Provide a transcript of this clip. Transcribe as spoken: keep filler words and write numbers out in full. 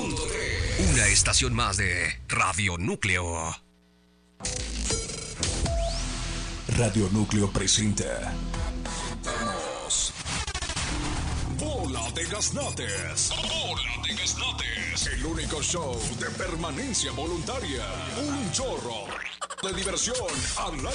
punto tres. Una estación más de Radio Núcleo. Radio Núcleo presenta. Vamos. Bola de Gaznates. Bola de Gaznates. El único show de permanencia voluntaria. Un chorro de diversión al aire.